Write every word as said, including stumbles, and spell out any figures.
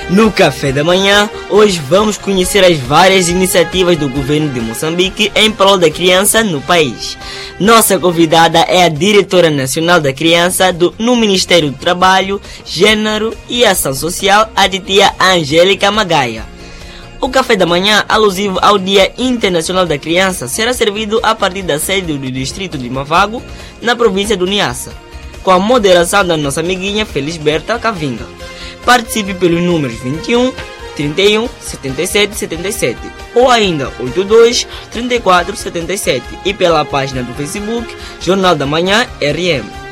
No Café da Manhã, hoje vamos conhecer as várias iniciativas do governo de Moçambique em prol da criança no país. Nossa convidada é a diretora nacional da criança do, no Ministério do Trabalho, Gênero e Ação Social, a titia Angélica Magaia. O Café da Manhã, alusivo ao Dia Internacional da Criança, será servido a partir da sede do distrito de Mavago, na província do Niassa, com a moderação da nossa amiguinha Felisberta Cavinga. Participe pelos números vinte e um, trinta e um, setenta e sete, setenta e sete ou ainda oitenta e dois, trinta e quatro, setenta e sete e pela página do Facebook Jornal da Manhã R M.